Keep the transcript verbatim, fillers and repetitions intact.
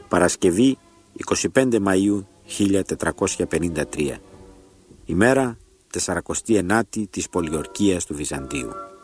Παρασκευή εικοστή πέμπτη Μαΐου χίλια τετρακόσια πενήντα τρία. Ημέρα τεσσαρακοστή ενάτη της πολιορκίας του Βυζαντίου.